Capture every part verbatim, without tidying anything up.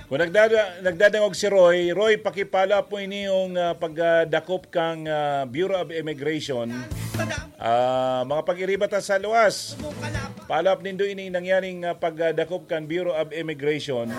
Kung nagdada, nagdadangog si Roy, Roy, pakipala po ini yung uh, pagdakop kang uh, Bureau of Immigration. Uh, mga pag-iribatan sa luwas. Palap nindo ini nangyaring uh, pagdakop kang Bureau of Immigration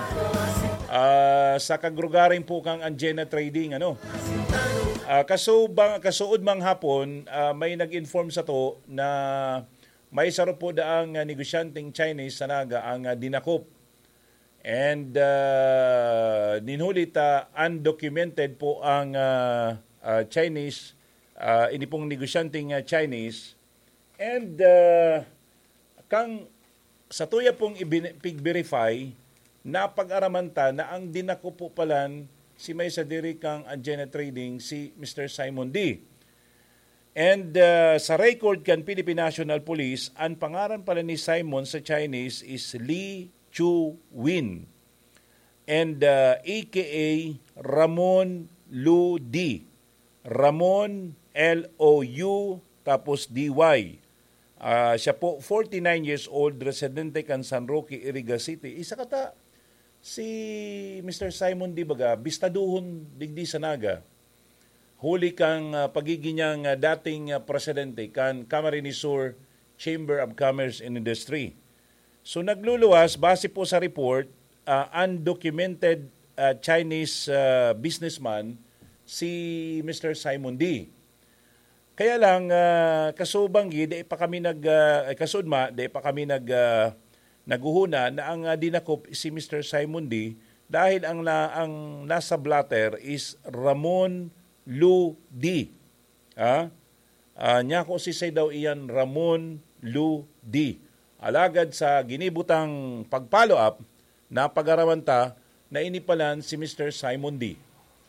uh, sa kagrugaring po kang Anjena Trading. Ano? Uh, kaso bang, kasuod mang hapon, uh, may nag-inform sa to na may saro po daang uh, negosyanteng Chinese sa naga ang uh, dinakop. And uh, ninhulit uh, undocumented po ang uh, uh, Chinese, uh, ini pong negosyanteng uh, Chinese. And uh, kang sa tuya pong i-verify na pag-aramanta na ang dinakop po palan si may sa diri kang Anjena Trading si Mister Simon D. And uh, sa record kan Philippine National Police, ang pangalan pala ni Simon sa Chinese is Lee Chu Win. And uh, A K A Ramon Lu D. Ramon L O U tapos D Y. Uh, siya po forty-nine years old, residente kan San Roque, Iriga City. Isa kata si Mister Simon D. Baga, bistaduhon digdi sa naga. Huli kang uh, pagiging niyang uh, dating uh, presidente kan Camarines Sur Chamber of Commerce and Industry. So nagluluwas, base po sa report, uh, undocumented uh, Chinese uh, businessman si Mister Simon D. Kaya lang, uh, kasubanggi, di pa kami nag, uh, kasudma, di pa kami nag, uh, naguhuna na ang uh, dinakop si Mister Simon D dahil ang, na, ang nasa blatter is Ramon Lu D. Ah? Uh, niya ko si say daw iyan Ramon Lu D. Alagad sa ginibutang pag-follow up na pag-aramanta na inipalan si Mister Simon D.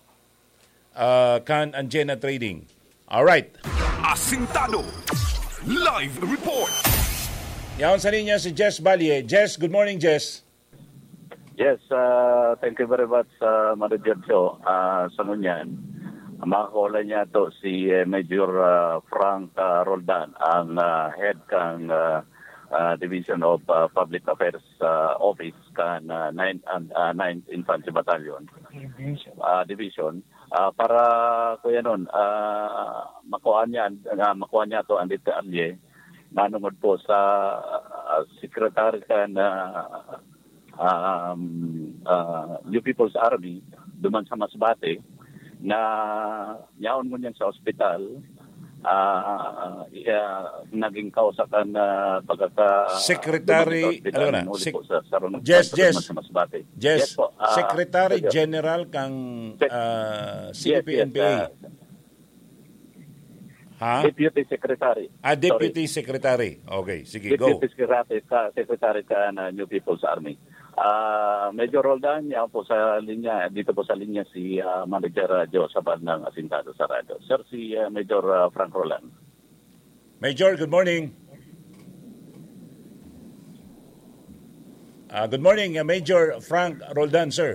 Uh, kan Anjena Trading. Alright. Asintado Live Report. Yaon sa linya si Jess Balye. Jess, good morning, Jess. Yes, uh, thank you very much, uh, Manager Joe. Uh, sa ngunyan, makakola niya to si uh, Major uh, Frank uh, Roldan, ang uh, head kang uh, Uh, Division of uh, Public Affairs uh, Office kan uh, ninth uh, ninth Infantry Battalion uh, Division uh, para kuya nun uh, makuha niya uh, makuha niya to ang detalye nanungod po sa uh, Secretary kan uh, um, uh, New People's Army duman sa Masbate na yaon mo niyan sa ospital. Uh, uh, naging kausakan na uh, pagkaka Secretary ano na Sec- sa, sa, Jess Jess Jess uh, Secretary uh, General kang uh, C P N P A yes, yes, uh, ha Deputy Secretary ah Deputy Sorry. Secretary okay sige Deputy go Secretary ka Secretary ka na New People's Army. Uh, Major Roldan, yan po sa linya, dito po sa linya si uh, Manager uh, Joe Sabad ng Asintado sa radyo. Sir, si uh, Major uh, Frank Roldan. Major, good morning. Uh, good morning, uh, Major Frank Roldan, sir.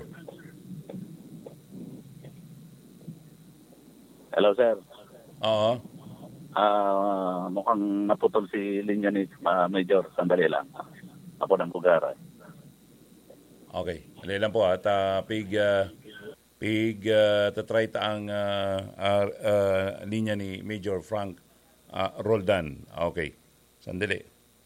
Hello, sir. Oo. Uh, mukhang naputol si linya ni uh, Major. Sandali lang. Ako ng Bugara. Okay, alay lang po at uh, pig uh, pig uh, tatry ta ang uh, uh, uh, linya ni Major Frank uh, Roldan. Okay, sandali.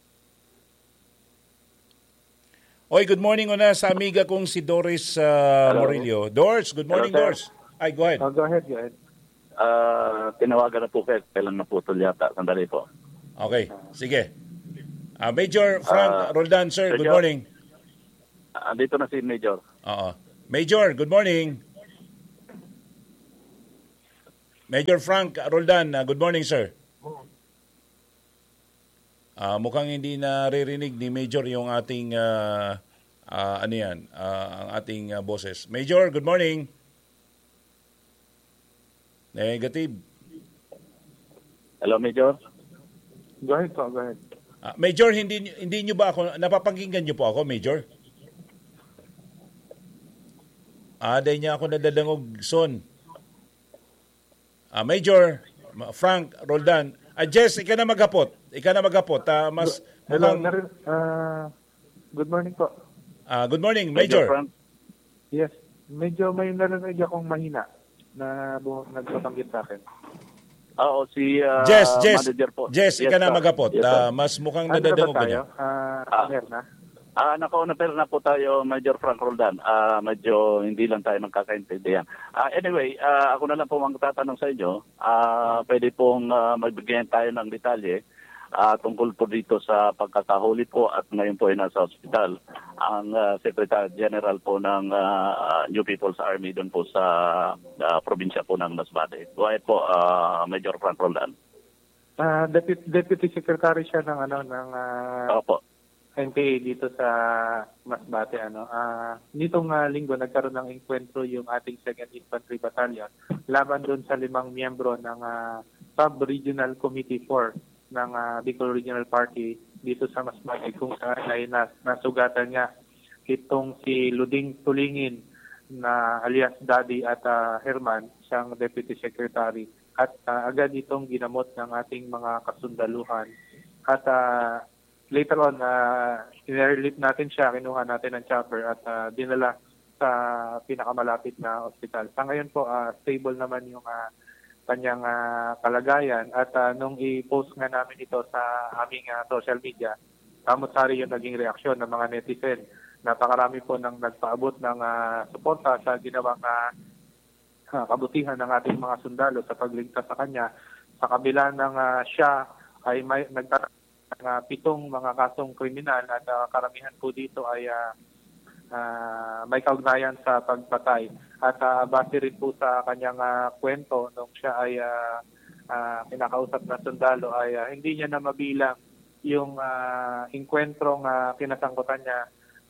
Oy, good morning una sa amiga kong si Doris uh, Morillo. Doris, good morning. Hello, Doris. Ay, go ahead. Oh, go ahead, go ahead. Uh, tinawagan na po kayo. Kailan naputol yata. Sandali po. Okay, sige. Uh, Major Frank uh, Roldan, sir, good morning. Andito na si Major. Oo. Major, good morning. Major Frank Roldan, uh, good morning, sir. Uh, mukhang hindi naririnig ni Major yung ating uh, uh, ano yan, uh, ang ating uh, boses. Major, good morning. Negative. Hello, Major. Go ahead po, go ahead. Uh, Major, hindi hindi niyo ba ako napapakinggan niyo po ako, Major? Ah, dahil niya ako nadadangog son. Ah, Major Frank Roldan. Ah, Jess, ika na maghapot. Ika na maghapot. Ah, mas Hello, mukhang... uh, good morning po. Ah, good morning, Major. Major Frank. Yes, medyo may narinig akong mahina na bu- nagpapanggit sa akin. Oo, si uh, Jess, Jess, manager po. Jess, ika na sir. magapot. Yes, sir. Ah, mas mukhang Ano na ba nadadangog ka tayo? niya. Ah, Ah. Amer na? Ah, nako, na-pair na po tayo, Major Frank Roldan. Ah, medyo hindi lang tayo magkakaintindihan. Ah, anyway, ah, ako na lang po ang tatanong sa inyo. Ah, pwede pong ah, magbigyan tayo ng detalye ah, tungkol po dito sa pagkakahuli po at ngayon po ay nasa hospital ang ah, Secretary General po ng ah, New People's Army doon po sa ah, probinsya po ng Masbate. Go ahead po, ah, Major Frank Roldan. Ah, Deputy, Deputy Secretary siya ng ano ng ah, Opo. N P A dito sa Masbate. Ano. Ah, nitong ah, linggo nagkaroon ng encuentro yung ating second Infantry Battalion laban doon sa limang miyembro ng ah, Sub-Regional Committee four ng ah, Bicol Regional Party dito sa Masbate kung saan ay nas, nasugatan niya itong si Luding Tulingin na alias Daddy at ah, Herman, siyang Deputy Secretary. At ah, agad itong ginamot ng ating mga kasundaluhan. At ah, later on, uh, in-airlift natin siya, kinuha natin ng chopper at uh, dinala sa pinakamalapit na ospital. Sa ngayon po, uh, stable naman yung uh, kanyang uh, kalagayan. At uh, nung i-post nga namin ito sa aming uh, social media, kamot-sari yung naging reaksyon ng mga netizen. Napakarami po nang nagpaabot ng uh, suporta sa ginawang uh, uh, kabutihan ng ating mga sundalo sa pagligtas sa kanya. Sa kabila ng uh, siya ay may, nagtatanong Uh, pitong mga kasong kriminal at uh, karamihan po dito ay uh, uh, may kaugnayan sa pagpatay. At uh, base rin po sa kanyang uh, kwento nung siya ay uh, uh, kinakausap na sundalo ay uh, hindi niya na mabilang yung uh, inkwentrong uh, kinasangkutan niya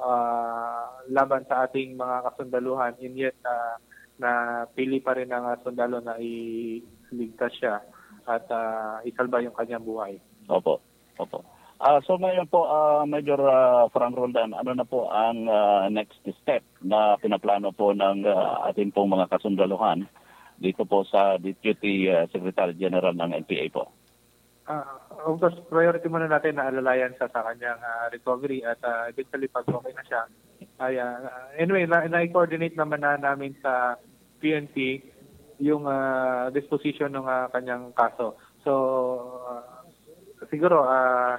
uh, laban sa ating mga kasundaluhan. And yet, uh, na pili pa rin ng uh, sundalo na iligtas siya at uh, isalba yung kanyang buhay. Opo. Opo. Ah, so ngayon po, ah, Major ah, Frank Roldan, ano na po ang ah, next step na pinaplano po ng ah, ating pong mga kasundaluhan dito po sa Deputy ah, Secretary General ng N P A po? Uh, of course, priority muna natin na alalayan sa, sa kanyang uh, recovery at uh, eventually pag okay na siya. Ay, uh, anyway, na- na-coordinate naman na namin sa P N P yung uh, disposition ng uh, kanyang kaso. So, uh, siguro, uh,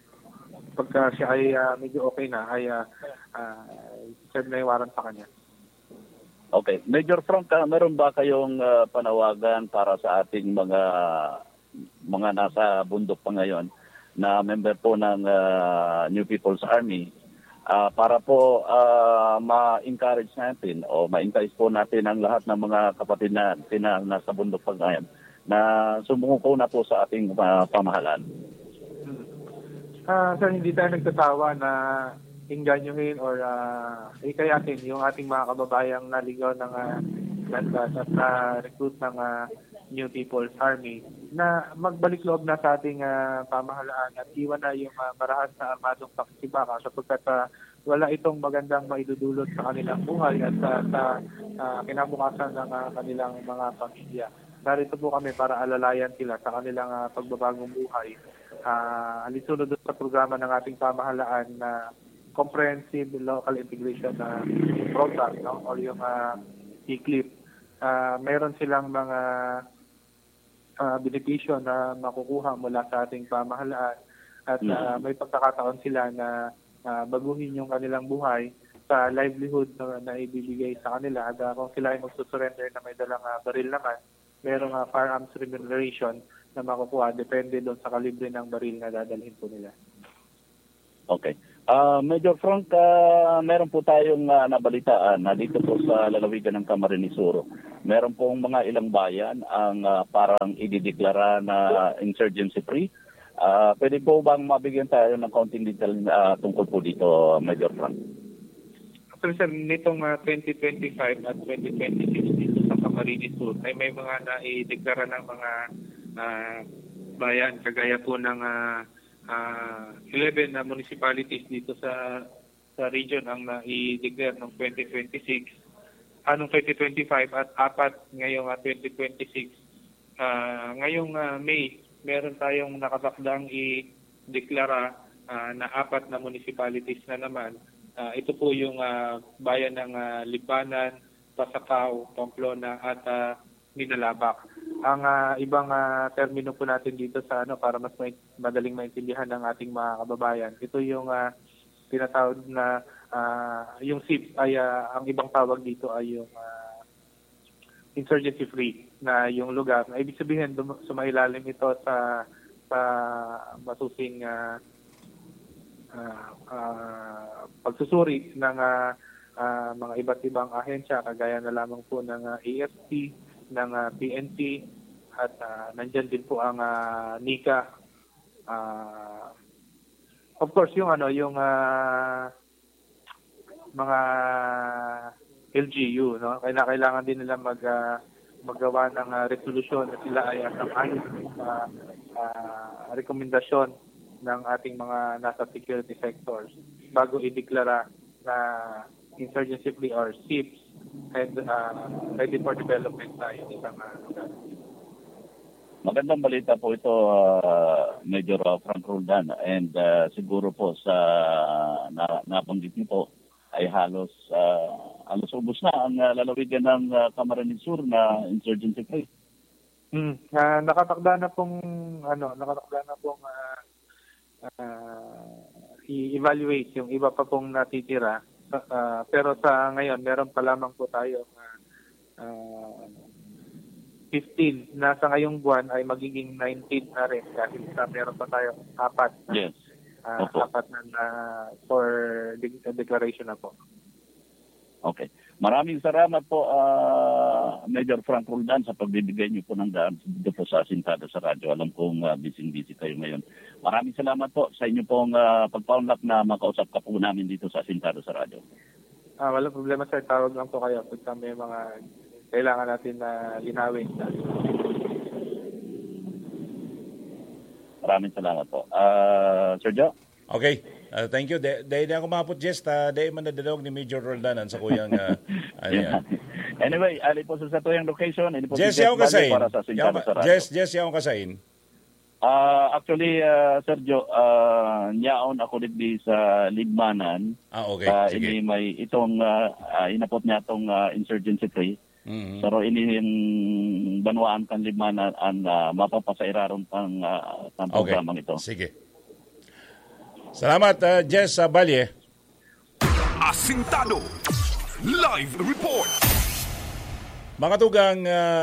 pagka siya ay uh, medyo okay na, ay uh, uh, serve na yung warrant sa kanya. Okay. Major Frank, ah, meron ba kayong ah, panawagan para sa ating mga mga nasa bundok pa ngayon na member po ng ah, New People's Army ah, para po ah, ma-encourage natin o ma-encourage po natin ang lahat ng mga kapatid natin na nasa bundok pa ngayon na sumuko na po sa ating uh, pamahalaan? Uh, sir, hindi tayo nagtatawa na inganyuhin or uh, ikayatin yung ating mga kababayang naligaw ng uh, landas at na-recruit ng uh, New People's Army na magbalik loob na sa ating uh, pamahalaan at iwan na yung uh, marahas na armadong pakisibaka sapagkat uh, wala itong magandang maidudulot sa kanilang buhay at uh, sa uh, kinabukasan ng uh, kanilang mga pamilya. Narito po kami para alalayan sila sa kanilang uh, pagbabagong buhay. Uh, alisunod sa programa ng ating pamahalaan na Comprehensive Local Integration na uh, program, no? Or yung uh, E C L I P. Uh, meron silang mga uh, benepisyo na makukuha mula sa ating pamahalaan at uh, may pagkakataon sila na uh, baguhin yung kanilang buhay sa livelihood na, na ibibigay sa kanila. At uh, kung sila ay magsusurrender na may dalang uh, baril naman, merong uh, firearms remuneration na makukuha depende doon sa kalibre ng baril na dadalhin po nila. Okay. Uh, Major Frank, uh, meron po tayong uh, nabalitaan na dito po sa lalawigan ng Camarines Sur. Meron pong mga ilang bayan ang uh, parang idideklara na insurgency free. Uh, pwede po bang mabigyan tayo ng kaunting detail uh, tungkol po dito, Major Frank? Actually, sir, nitong uh, twenty twenty-five at twenty twenty-six dito sa Camarines Sur ay may mga naideklara ng mga uh, bayan kagaya po ng uh, uh, eleven na uh, municipalities dito sa sa region ang na-i-declare ng twenty twenty-six, anong twenty twenty-five at apat ngayong uh, twenty twenty-six. Uh, ngayong uh, May, meron tayong nakasakdang i-deklara uh, na apat na municipalities na naman Ah, ito po yung ah, bayan ng ah, Libanan, Pasacao, Pamplona at ah, Minalabak. Ang ah, ibang ah, termino po natin dito sa ano para mas may, madaling maintindihan ng ating mga kababayan. Ito yung ah, tinatawag na ah, yung S I P ay ah, ang ibang tawag dito ay yung ah, insurgency free na yung lugar. Na ibig sabihin dum- sumailalim ito sa sa masusing uh, uh, uh, pagsusuri ng uh, uh, mga iba't ibang ahensya kagaya na lamang po ng uh, A F P, ng uh, P N P at uh, nandyan din po ang uh, NICA. Uh, of course yung ano yung uh, mga L G U, no? Kaya kailangan din nila mag uh, maggawa ng uh, resolution na sila ay asang-ayon sa uh, rekomendasyon ng ating mga nasa security sectors bago ideklara na insurgency free or S I Ps and uh, ready for development na yung isang uh, lugar. Magandang balita po ito, uh, Major Frank Roldan, and uh, siguro po sa na, nabanggit niyo po ay halos uh, halos ubos na ang uh, lalawigan ng uh, Camarines Sur na insurgency free. Hmm, uh, nakatakda na pong ano, nakatakda na pong uh, uh, i-evaluate yung iba pa pong natitira. Uh, pero sa ngayon meron pa lamang po tayo uh, uh, fifteen na sa ngayong buwan ay magiging nineteen na rin kasi sa meron pa tayo apat. Yes. Uh, apat na uh, for de- declaration na po. Okay. Maraming salamat po, uh, Major Frank Roldan, sa pagbibigay niyo po ng daan dito po sa Asintado sa Radyo. Alam kong uh, busy-busy kayo ngayon. Maraming salamat po sa inyo pong uh, pagpaunlak na makausap ka po namin dito sa Asintado sa Radyo. Ah, walang problema sir. Tawag lang po kayo pag may mga kailangan natin na linawin. Maraming salamat po. Uh, Sir Joe? Okay. Uh, thank you. Dahil na ako maput, Jess, dahil man nadalawag ni Major Roldanan sa kuyang... Uh, ano yan. Anyway, ali po sa tuyang location. Po Jess, si yaw kasain. Para sa Asintado sa Radyo. Jess, Jess, yaw kasain. Uh, actually, uh, Sergio, uh, nyaon ako di sa Libmanan. Ah, okay. Uh, Sige. Ini may itong, uh, uh, inapot niya itong uh, insurgency free. Mm-hmm. Pero ini yung banwaan kan Libmanan ang uh, mapapasairaron pang, uh, pang okay. programang ito. Sige. Salamat, uh, Jess uh, Balye. Asintado Live Report. Mga tugang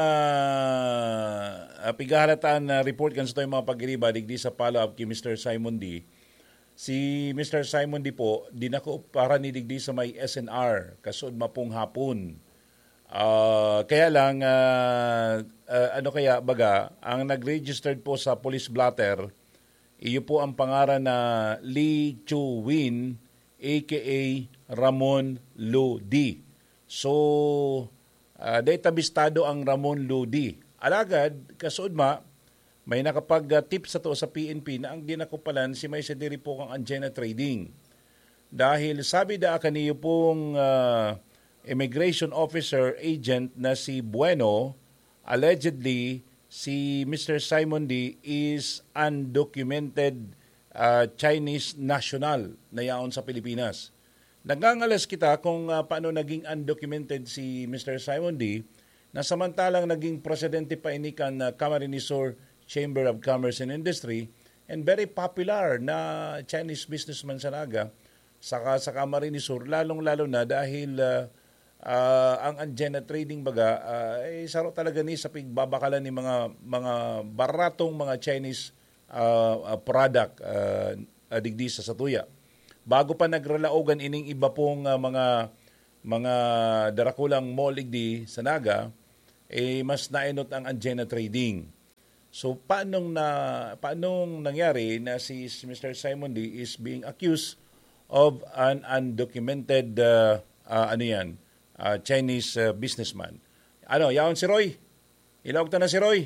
uh, pigahalataan na uh, report kan sa ito yung mga pag-iriba digdi sa follow-up kay Mister Simon D. Si Mister Simon D po, dinako para ni digdi sa may S N R, kasud mapong hapon. Uh, kaya lang, uh, uh, ano kaya baga, ang nag-registered po sa police blotter, iyo po ang pangaran na Lee Chu Win, a k a. Ramon Ludi. So, uh, dahil tabistado ang Ramon Ludi. Alagad, kasud ma, may nakapag-tip sa to sa P N P na ang ginakupalan si may sadiri po kang Anjena Trading. Dahil sabi da kaniyo pong uh, immigration officer agent na si Bueno, allegedly si Mister Simon D is undocumented uh, Chinese national na yaon sa Pilipinas. Nagangalas kita kung uh, paano naging undocumented si Mister Simon D na samantalang naging presidente pa ini kan uh, Camarines Sur Chamber of Commerce and Industry and very popular na Chinese businessman sa Naga saka sa Camarines Sur, lalong-lalo na dahil uh, uh, ang Anjena Trading baga uh, eh, saro talaga ni sa pigbabakalan ni mga mga baratong mga Chinese uh, uh, product uh, uh, digdi sa Satuya. Bago pa nagralaogan ining iba pong uh, mga mga darakulang mall digdi sa Naga, eh mas nainot ang Anjena Trading. So paanong na paanong nangyari na si Mister Simon D is being accused of an undocumented uh, uh, ano yan, uh, Chinese uh, businessman. Ano, yaon si Roy? Ilawag ta na si Roy.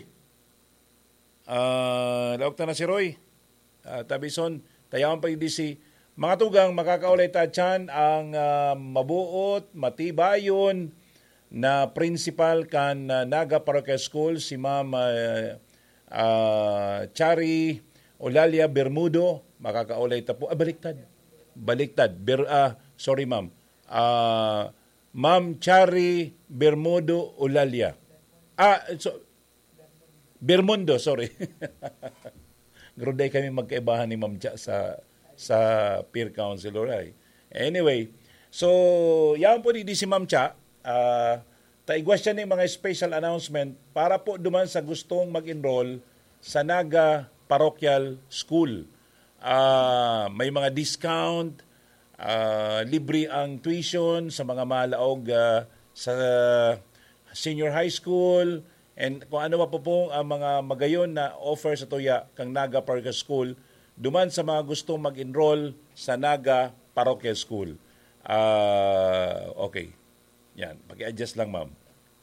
Uh, ilawag ta na si Roy. Uh, Tabison, tayawan pa yung D C. Mga tugang, makakaulay ta dyan ang uh, mabuot, matibayon na principal kan uh, Naga Parochial School, si Ma'am uh, uh, Chari Olalia Bermudo. Makakaulay ta po. Ah, baliktad. Baliktad. Ber, uh, sorry ma'am. Ah, Ma'am Chari Bermudo Ulalia. Ah, so, Bermundo, sorry. Gruday kami magkaibahan ni Ma'am Cha sa sa peer counselor ay. Anyway, so yan po di si Ma'am Cha. Uh, taigwas siya ng mga special announcement para po duman sa gustong mag-enroll sa Naga Parochial School. Uh, may mga discount, uh, libre ang tuition sa mga malaog uh, sa senior high school, and kung ano pa po po ang mga magayon na offer sa tuya kang Naga Parochial School, duman sa mga gustong mag-enroll sa Naga Parochial School. Uh, okay. Yan, pag-i-adjust lang ma'am.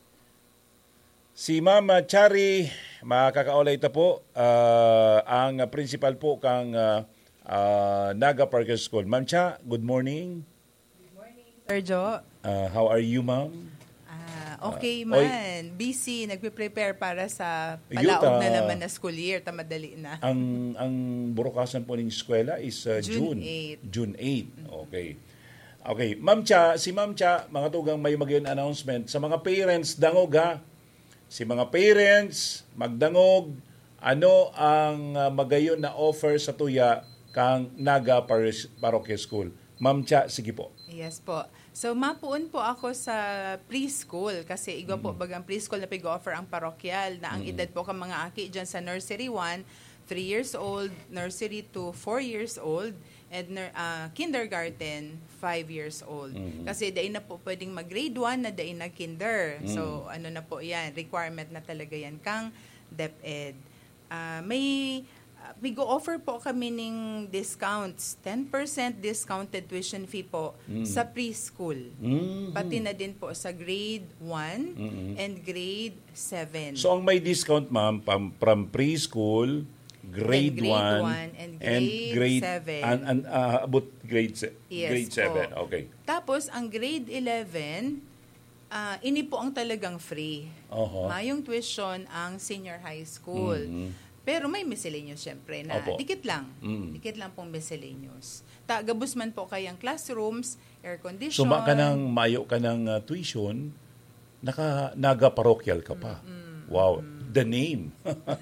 Si Ma'am Chari, makakaulay ito po, uh, ang principal po kang uh, uh, Naga Parochial School. Ma'am Cha, good morning. Good morning, Sir Jo. Uh, how are you, ma'am? Ah, okay Uh, man. oy. Busy, nagpe-prepare para sa palaog Yuta. na naman na school year. Tamadali na. Ang ang burokasan po ng eskwela is uh, June. June eighth. June eighth. Okay. Okay. Ma'am Cha, si Ma'am Cha, mga tugang may magayon announcement sa mga parents, dangog ha. Si mga parents, magdangog, ano ang uh, magayon na offer sa tuya kang Naga Par- Parochial School. Ma'am Cha, sige po. Yes po. So, mapuon po ako sa preschool kasi igwa po bagang preschool na pig-offer ang parokyal na ang edad po ka mga aki dyan sa nursery one, three years old, nursery two, four years old, and uh, kindergarten, five years old. Mm-hmm. Kasi dain na po pwedeng mag-grade one na dain na kinder. Mm-hmm. So, ano na po yan, requirement na talaga yan kang DepEd. Uh, may uh, may go-offer po kami ng discounts, ten percent discounted tuition fee po mm-hmm. sa preschool. Mm-hmm. Pati na din po sa grade one mm-hmm. and grade seven. So, ang may discount, ma'am, from, from preschool, grade one and grade seven. And, and uh, about grade, se- yes, grade seven. Po. Okay. Tapos, ang grade eleven, uh, ini po ang talagang free. Uh-huh. Mayong tuition ang senior high school. Mm-hmm. Pero may miscellaneous syempre na Opo. dikit lang. Mm. Dikit lang pong miscellaneous. Ta, gabus man po kayang classrooms, air condition. Suma ka ng, mayo ka ng uh, tuition, naka, Naga Parochial ka pa. Mm-hmm. Wow. The name.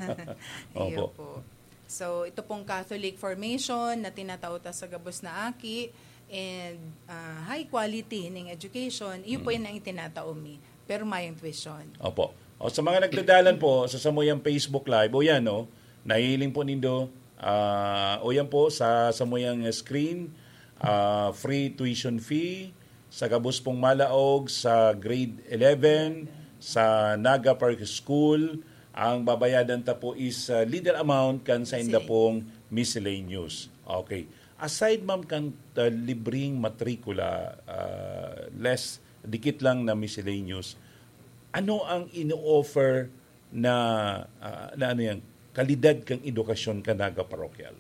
Opo. Po. So, ito pong Catholic formation na tinatawta sa gabos na aki and uh, high quality ng education, yun mm. po yun ang itinatao mi. Pero mayang tuition. Opo. O, sa mga nagdadalan po, sa samuyang Facebook Live, o yan, no, nahihiling po nindo, uh, o yan po, sa samuyang screen, uh, free tuition fee, sa gabos pong malaog, sa grade eleven, sa Naga Park School, ang babayadan ta po is uh, little amount kan sa inda pong miscellaneous. Okay. Aside ma'am kan uh, libreng matrikula, uh, less, dikit lang na miscellaneous, ano ang ino-offer na, uh, na ano yan, kalidad kang edukasyon ka Naga Parochial?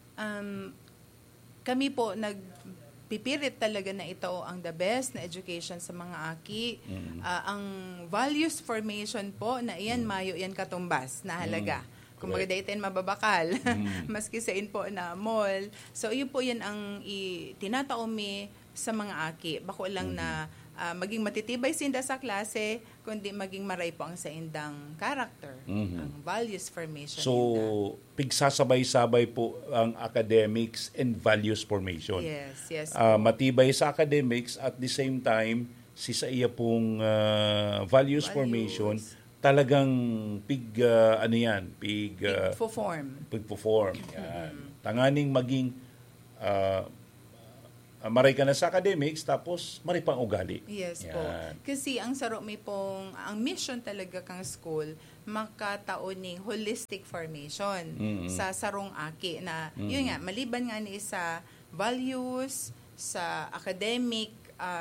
Um, kami po nag pipirit talaga na ito ang the best na education sa mga aki. Mm. Uh, ang values formation po na iyan mm. mayo yan katumbas na halaga. Mm. Kung baga dayten mababakal, mm. maski sa in po na mall. So yun po yan ang tinataomi sa mga aki. Bako lang mm. na uh, maging matitibay sinda sa klase, kundi maging maray po ang sa indang character, mm-hmm. ang values formation. So, pigsasabay-sabay po ang academics and values formation. Yes, yes. Uh, matibay sa academics at the same time, si sa iya pong uh, values, values formation, talagang pig, uh, ano yan, pig... Uh, Pig-form. Pig-form, yan. Mm-hmm. Tanganing maging... Uh, Uh, maray ka na sa academics, tapos maray pang ugali. Yes yan. po. Kasi ang saro may pong, ang mission talaga kang school, makataon ng holistic formation mm-hmm. sa sarong aki na, mm-hmm. yun nga, maliban nga ni sa values, sa academic,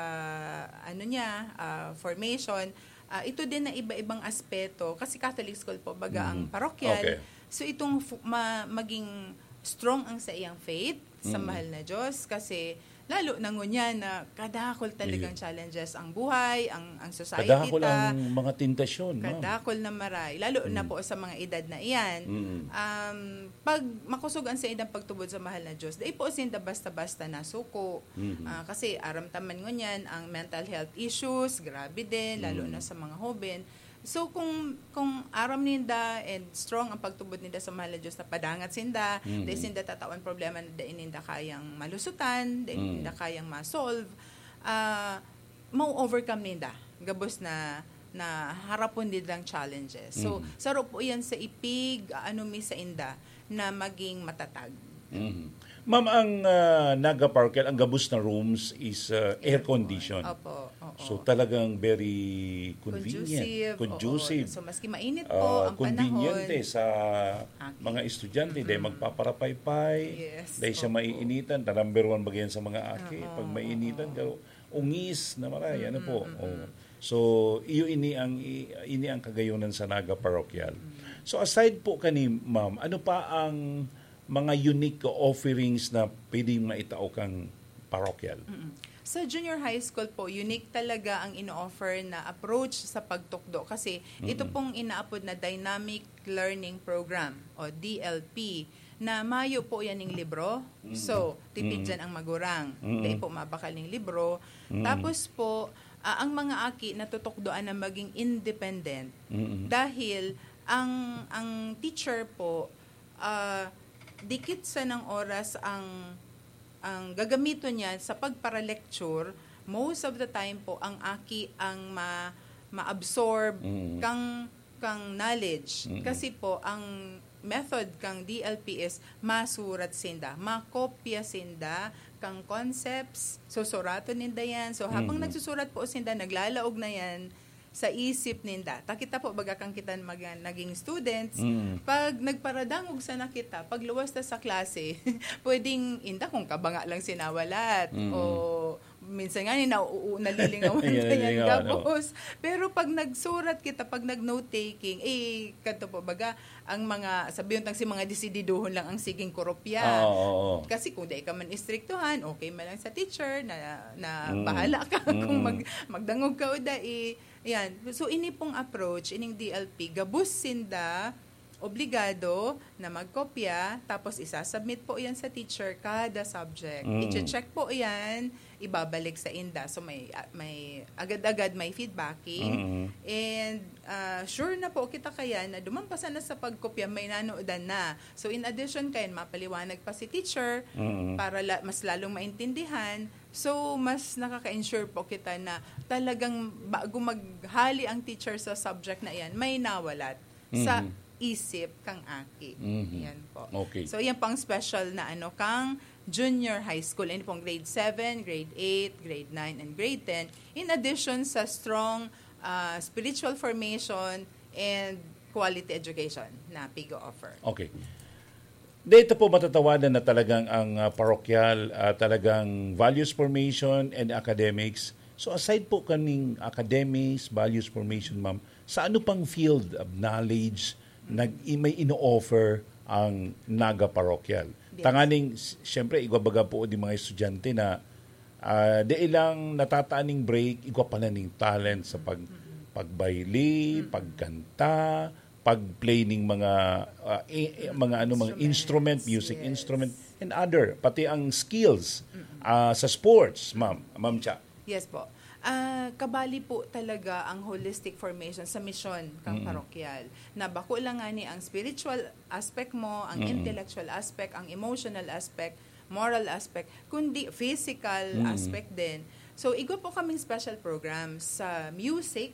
uh, ano niya, uh, formation, uh, ito din na iba-ibang aspeto. Kasi Catholic school po, baga mm-hmm. ang parochial. Okay. So itong ma- maging strong ang sa iyang faith, sa mm-hmm. mahal na Diyos, kasi lalo na ngunyan na kadakol talagang challenges ang buhay, ang ang society Kadakol ta. ang mga tentasyon, ma'am. Kadakol na maray. Lalo na po sa mga edad na iyan. Mm. Um, pag makusugan sa edang pagtubod sa mahal na Diyos, dahil po sinda basta-basta na suko. Mhm. Ah, kasi aramtaman ngunyan ang mental health issues, grabe din, lalo na sa mga hoben. So kung kung aram ninda and strong ang pagtubod ninda sa mahal na Diyos na padangat sinda, Mhm. dahil sinda tatawan problema na dahil ninda kayang malusutan, dahil Mhm. ninda kayang ma-solve, ah, mau-overcome ninda. Gabos na na harapon nilang challenges. So, Mhm. saro po yan sa ipig, ano mi sa inda, na maging matatag. Mhm. Ma'am, ang uh, Naga Parkel, ang gabos na rooms is uh, air-conditioned. Opo, oo. So talagang very convenient. Conducive. Conducive. Oo. So, maski mainit po Uh, ang conveniente panahon. sa Okay. mga estudyante dahil magpaparapaypay, Yes, dahil siya opo. maiinitan, the number one bagyan sa mga aki. Oo, Pag maiinitan, ka, ungis na maray, ano po. Mm-hmm. Oh. So, iyo ini ang ini ang kagayunan sa Naga Parokyal. So aside po kani ma'am, ano pa ang mga unique offerings na pwedeng maitao kang parokyal? Sa junior high school po, unique talaga ang ino-offer na approach sa pagtukdo kasi ito pong inaapod na Dynamic Learning Program o D L P na mayo po yan ng libro. So, tipid dyan ang magurang. Dahil po mabakal ng libro. Tapos po, ah, ang mga aki natutukdoan na maging independent dahil ang ang teacher po ah, dikit sa ng oras ang ang gagamito niya sa pagpara-lecture, most of the time po ang aki ang ma ma-absorb Mm. kang kang knowledge. Kasi po ang method kang D L P is masurat sinda, makopya sinda kang concepts, susurato ninda yan. So habang Mm. nagsusurat po sinda, naglalaog na yan sa isip ninda. Takita po baga kang kita mag, naging students. Mm. Pag nagparadangog sa nakita, pag luwas na sa klase, pwedeng inda kung kabanga lang sinawalat Mm. o minsan nga ni na nalilingawan Yan, ka yan nalilingawan, gabos. Pero pag nagsurat kita, pag nag-note taking, eh, kanto po baga, ang mga, sabihin tang si mga disididuhon lang ang siging koropya. Oo, oo, oo. Kasi kung di ka man istriktuhan, okay man lang sa teacher na, na Mm. bahala ka Mm. kung mag, magdangog ka o dai. Yan. So, ini pong approach, ining D L P, gabus sinda, obligado na magkopya, tapos isasubmit po yan sa teacher kada subject. Mm. I-check po yan, ibabalik sa inda. So, may, may agad-agad may feedbacking. Mm. And uh, sure na po kita kaya na dumampasan na sa pagkopya, may nanoodan na. So, in addition kayo, mapaliwanag pa si teacher Mm. para la- mas lalong maintindihan. So, mas nakaka-ensure po kita na talagang bago maghali ang teacher sa subject na iyan, may nawalat sa Mhm. isip kang aki. Mhm. Yan po. Okay. So, yan pang special na ano, kang junior high school. Yan pong grade seven, grade eight, grade nine, and grade ten. In addition sa strong uh, spiritual formation and quality education na Pigo offer. Okay. Dito po matatawanan na talagang ang uh, parokyal, uh, talagang values formation and academics. So aside po kaning academics, values formation, ma'am, sa ano pang field of knowledge nag may ino-offer ang Naga Parokyal? Yes. Tanganing, siyempre, igwabaga po di mga estudyante na uh, di ilang natataaning break, igwa pa na ning talent sa pag, pagbayli, pagkanta, pag-play ng mga uh, i- mga ano mga instrument, Instruments, music yes. instrument and other pati ang skills uh, sa sports, ma'am. Ma'am Cha. Yes po. Ah, kabali po talaga ang holistic formation sa mission kang parokyal. Na bako lang nga ni ang spiritual aspect mo, ang intellectual aspect, ang emotional aspect, moral aspect, kundi physical aspect din. So, igwa po kaming special programs sa music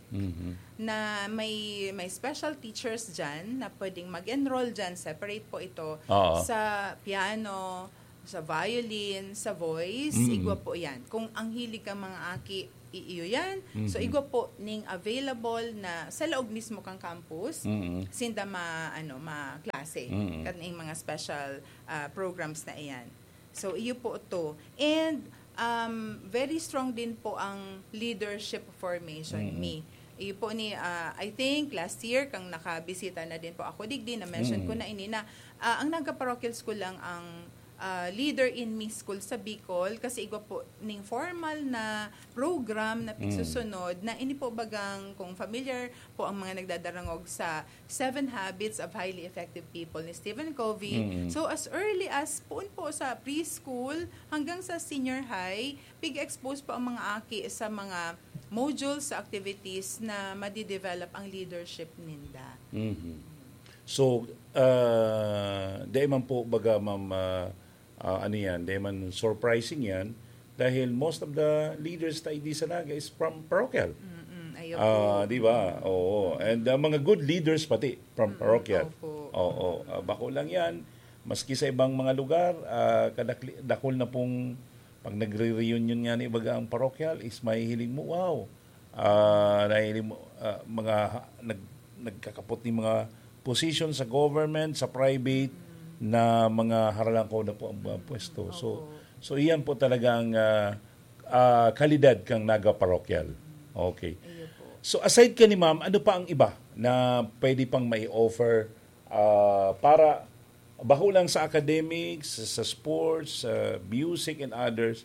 na may may special teachers dyan na pwedeng mag-enroll dyan. Separate po ito Oo. sa piano, sa violin, sa voice. Igwa po yan. Kung ang hilig ka mga aki, iyo yan. So, igwa po ning available na sa loob mismo kang campus, Mhm. sinda ma, ano, ma-klase. Mm. Kaning mga special ah, programs na iyan. So, iyo po ito. And, um, very strong din po ang leadership formation me. Iyo po ni, ah, I think, last year, kang nakabisita na din po ako digdi, na-mention ko na ini na, ah, ang Naga Parochial School lang ang uh, leader in me school sa Bicol kasi igwa po ning formal na program na pigsusunod na ini po bagang kung familiar po ang mga nagdadarangog sa Seven Habits of Highly Effective People ni Stephen Covey. Mm. So as early as poon po sa preschool hanggang sa senior high, pig-expose po ang mga aki sa mga modules, sa activities na madi-develop ang leadership ninda. Mhm. So, uh, di man po baga ma'am, uh, uh, ano yan, di man surprising yan dahil most of the leaders ta hindi sa Naga is from parochial. Mm-mm, ayaw Ah, po. di ba? Oo. And uh, mga good leaders pati from parochial. opo. Oo. Uh, bako lang yan. Maski sa ibang mga lugar, uh, kadakli, dakol na pong pag nagre-reunion nga ni baga ang parochial is may hiling mo, wow. Uh, nahiling mo, uh, mga nag, nagkakapot ni mga position sa government, sa private, na mga haralan ko na po ang mga pwesto. So, so iyan po talagang uh, uh, kalidad kang Naga Parochial. Okay. So aside ka ni ma'am, ano pa ang iba na pwede pang may offer uh, para baho lang sa academics, sa sports, sa music and others,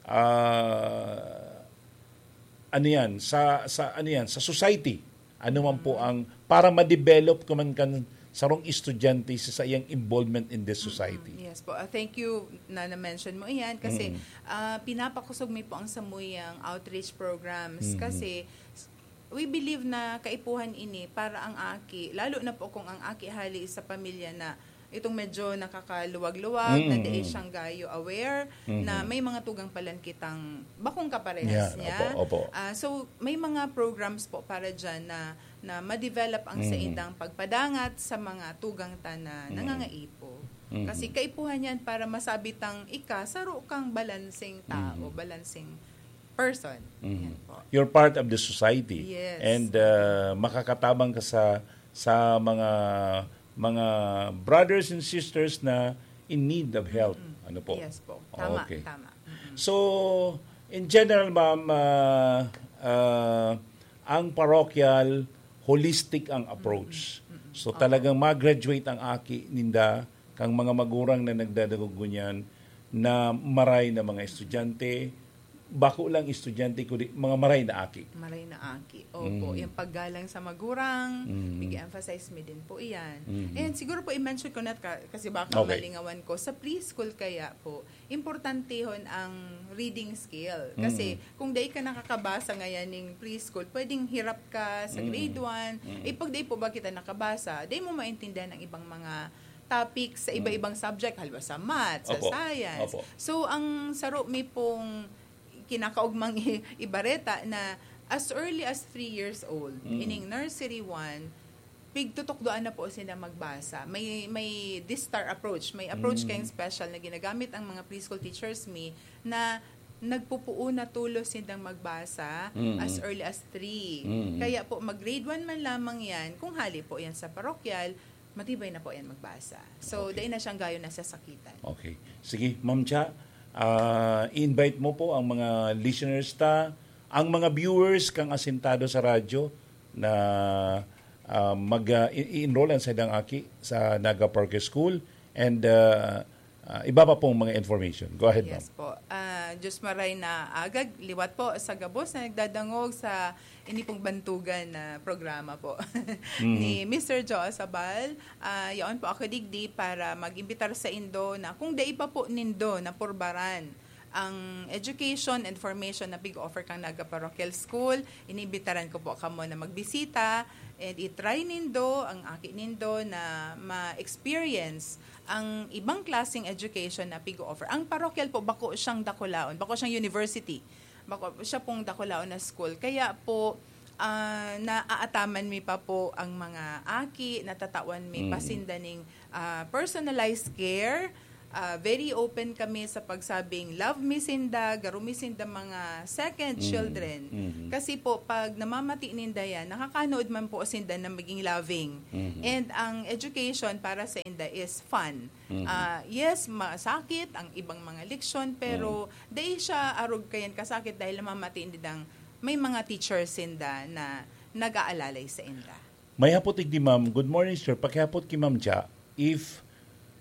uh, ano yan, sa, sa, ano yan, sa society, ano man po ang, para ma-develop ko man kan sarong estudyante sa iyang involvement in this society. Yes po. Uh, thank you na na-mention mo iyan kasi uh, pinapakusog mi po ang samuyang outreach programs kasi we believe na kaipuhan ini para ang aki, lalo na po kung ang aki hali sa pamilya na itong medyo nakakaluwag-luwag, Mm-hmm. na di siyang gayo aware, mm-hmm. na may mga tugang palan-kitang bakong kaparehas Yeah, niya. opo, opo. Uh, so, may mga programs po para dyan na, na ma-develop ang sa indang pagpadangat sa mga tugang ta na nangangaipo. Mm-hmm. Kasi kaipuhan yan para masabitang ika, saro kang balancing tao, balancing person. Yan po. You're part of the society. Yes. And uh, makakatabang ka sa sa mga mga brothers and sisters na in need of help. Ano po? Yes po. Tama, Okay. tama. Mm-mm. So, in general, ma'am, uh, uh, ang parochial, holistic ang approach. So, talagang mag-graduate ang aki ninda kang mga magurang na nagdadagog niyan na maray na mga estudyante, bako lang estudyante ko mga maray na aki. Maray na aki. Opo, yung paggalang sa magurang, big-emphasize mi din po iyan. And siguro po i-mention ko na ka, kasi baka Okay. malingawan ko, sa preschool kaya po, importantehon ang reading skill. Kasi kung day ka nakakabasa ngayon ng preschool, pwedeng hirap ka sa grade one. Eh pag day po ba kita nakabasa, day mo maintindihan ang ibang mga topics sa iba-ibang subject, halimbawa sa math, sa Opo. science. Opo. So, ang saro mi pong kinakaugmang i- ibareta na as early as three years old, ining nursery one, pigtutukdoan na po sila magbasa. May may this star approach, may approach kayong special na ginagamit ang mga preschool teachers mi na nagpupuo na tulos silang magbasa as early as three. Kaya po mag-grade one man lamang yan, kung hali po yan sa parochial, matibay na po yan magbasa. So, dahil na siyang gayo na sasakitan. Okay. Sige, Ma'am Cha, uh, invite mo po ang mga listeners ta, ang mga viewers kang asintado sa radyo na uh, mag-i-enroll uh, sa idang aki sa Naga Park School and uh, uh, iba pa pong mga information. Go ahead, Yes ma'am. po. Uh, Diyos maray na agag, liwat po sa gabos na nagdadangog sa ini pong bantugan na programa po ni Mister Joe Sabal. Uh, yaon po ako digdi para mag-imbitar sa Indo na kung dai pa po nindo na purbaran ang education and formation na big offer kang Naga Parochial School, inibitaran ko po kamo na magbisita and i-try nindo ang aki nindo na ma-experience ang ibang klaseng education na pigo offer. Ang parochial po, bako siyang dakulaon, bako siyang university, bako siya pong dakulaon na school. Kaya po, uh, naaataman mi pa po ang mga aki, natatawan mi pasindaning uh, personalized care. Uh, very open kami sa pagsabing love mi sinda, garo mi sinda mga second children. Mm-hmm. Kasi po, pag namamati ninda yan, nakakanood man po sinda na maging loving. Mm-hmm. And ang education para sa inda is fun. Mm-hmm. Uh, yes, masakit ang ibang mga leksyon, pero mm-hmm. dahil siya arog kayan kasakit dahil namamati nindang may mga teachers sinda na nag-aalalay sa inda. May hapotig di ma'am. Good morning, sir. Pakihapot ki Ma'am Cha, if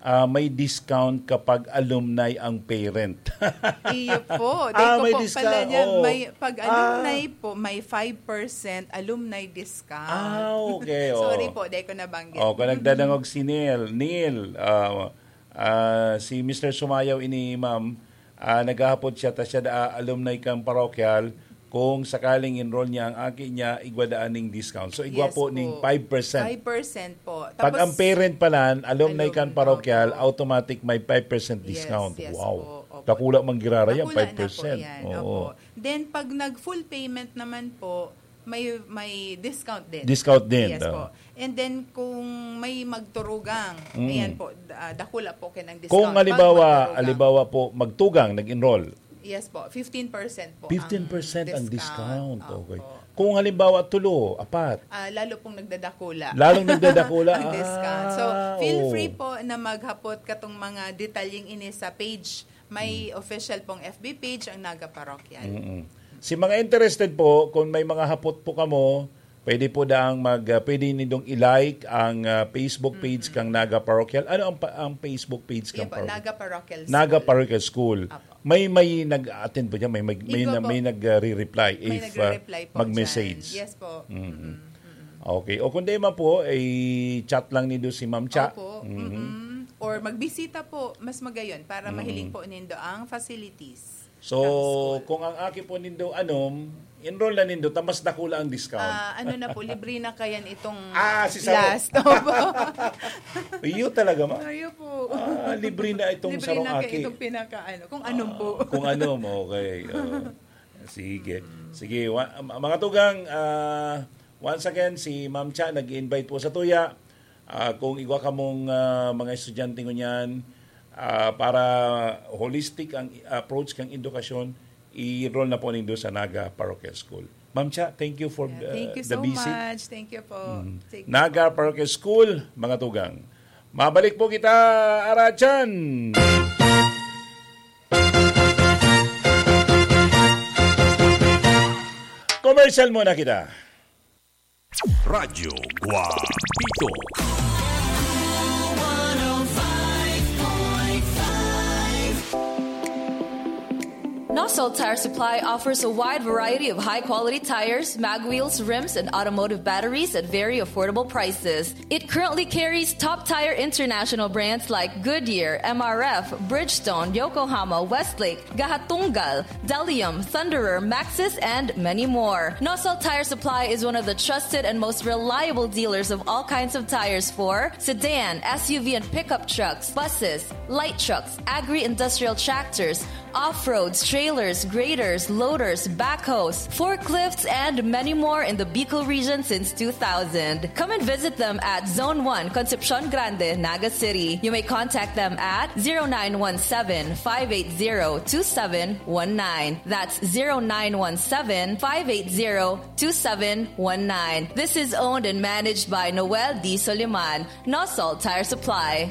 uh, may discount kapag alumni ang parent. Iyo po. Ah, ko may po discount. pala niya, Oh. may, pag alumni Ah. po, may five percent alumni discount. Ah, okay. Oh. Sorry po, di ko nabanggit. O, kung nagdadangog si Neil, Neil, uh, uh, si Mister Sumayaw ini ma'am, uh, naghahapot siya, ta siya da, alumni kang parokyal, kung sakaling enroll niya ang aki niya, igwadaaning discount. So, igwa Yes po po. ning five percent. five percent po. Pag ang parent pala, alumni Alum- kang parokyal, opo. automatic may five percent Yes, discount. yes Wow. po. Opo. Takula mang girara yan, Nakula five na po percent. yan. Oo. Opo. Then, pag nag-full payment naman po, may may discount din. Discount din. Yes ah. po. And then, kung may magturugang, Mm. ayan po, uh, dakula po kayo ng discount. Kung Pag alibawa, magturugang. alibawa po, magtugang, nag-enroll, Yes po, fifteen percent po fifteen percent ang discount. Opo. Okay. Kung halimbawa, tulo, apat, Ah, lalo pong nagdadakula. lalong nagdadakula. ang discount. So, Ah, feel oh. free po na maghapot katong mga detalyeng ini sa page. May official pong F B page ang Naga Parokyal. Mm-mm. Si mga interested po, kung may mga hapot po kamo, pwede po daang mag, uh, pwede nindong i-like ang uh, Facebook page kang Naga Parokyal. Ano ang, pa- ang Facebook page kang Yan po, Parokyal? Naga Parokyal School. Naga Parokyal School. Apo. May may nag-attend po dyan, may may, may, Igo na, po. may nag-re-reply May if uh, nagre-reply po mag-message. dyan. Yes po. Mhm. Okay. O kung di man po, ay chat lang nindo si Ma'am Cha. Opo. Mhm. Mm-mm. Or magbisita po, mas magayon para mahiling po nindo ang facilities. So, ng school. kung ang aki po nindo anom, enroll na nindo, tamas dakula ang discount. Ah, ano na po, libre na kayan itong Ah, si Saro. last. Opo. Iyo talaga, ma. Ayo po. Ah, libre na itong Libre sarong na kayo aki. itong pinaka, ano, kung anong po. Kung ano, okay. Oh. Sige. Sige. Wa- mga tugang, ah, once again, si Ma'am Cha nag-invite po sa tuya. Ah, kung igwa ka mong ah, mga estudyante ngunyan, ah, para holistic ang approach kang edukasyon, i-enroll na po nindo sa Naga Parokyal School. Ma'am Cha, thank you for Yeah, the, thank you the so visit. much. Thank you po. Thank you Naga Parokyal School, mga tugang. Mabalik po kita, Arachan! Commercial muna kita. Radyo Guapito. Nosol Tire Supply offers a wide variety of high-quality tires, mag wheels, rims, and automotive batteries at very affordable prices. It currently carries top tire international brands like Goodyear, M R F, Bridgestone, Yokohama, Westlake, Gahatungal, Delium, Thunderer, Maxxis, and many more. Nosol Tire Supply is one of the trusted and most reliable dealers of all kinds of tires for sedan, S U V and pickup trucks, buses, light trucks, agri-industrial tractors, off-roads, trailers, graders, loaders, backhoes, forklifts, and many more in the Bicol region since two thousand. Come and visit them at Zone one, Concepcion Grande, Naga City. You may contact them at zero nine one seven, five eight zero, two seven one nine. That's zero nine one seven, five eight zero, two seven one nine. This is owned and managed by Noel D. Soliman, Nosol Tire Supply.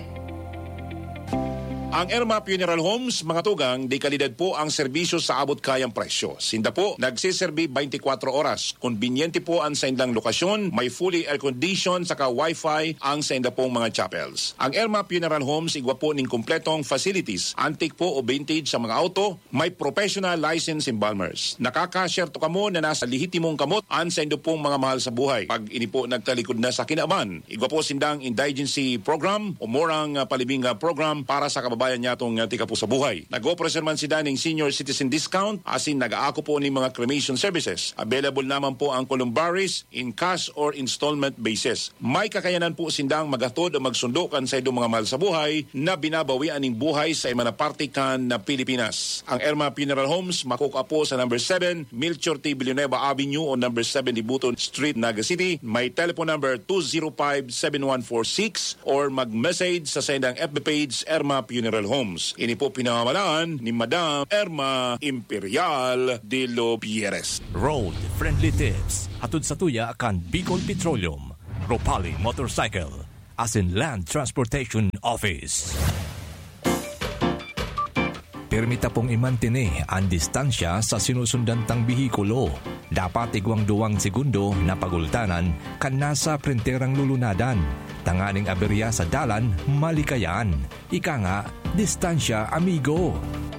Ang Erma Funeral Homes, mga tugang, di kalidad po ang serbisyo sa abot kayang presyo. Sinda po, nagsiserbi twenty-four oras. Konbinyente po ang sa indang lokasyon, may fully air-conditioned saka wifi ang sa inda pong mga chapels. Ang Erma Funeral Homes, igwa po ning kompletong facilities. Antique po o vintage sa mga auto, may professional license embalmers. Nakaka-share to kamo na nasa lihitimong kamot ang sa indo pong mga mahal sa buhay. Pag ini po nagtalikod na sa kinaaman, igwa po sindang indigency program o morang uh, palibing uh, program para sa kababayan bayan niya itong uh, tika po sa buhay. Nag-operate man si daning senior citizen discount asin nag-aako po ni mga cremation services. Available naman po ang columbaries in cash or installment basis. May kakayanan po sindang magatod o magsundukan sa idong mga mahal sa buhay na binabawian ng buhay sa imana partikan na Pilipinas. Ang Erma Funeral Homes makuka po sa number seven Melchor T. Villanueva Avenue o number seven Dibuton Street, Naga City. May telephone number two zero five, seven one four six or mag-message sa sendang F B page Erma Funeral Homes. Ini po pinamamalaan ni Madam Erma Imperial de Lopieres. Road Friendly Tips. Hatod sa tuya akan Bicol Petroleum, Ropali Motorcycle, as in Land Transportation Office. permita pong imantine ang distansya sa sinusundantang bihikulo. Dapat igwang duwang segundo na pagultanan kan nasa printerang lulunadan. Tanganing aberya sa dalan, malikayan. Ika nga, distansya amigo.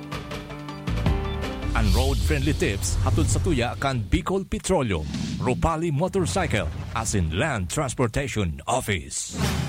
Ang road-friendly tips hatod sa tuya kan Bicol Petroleum, Ropali Motorcycle, as in Land Transportation Office.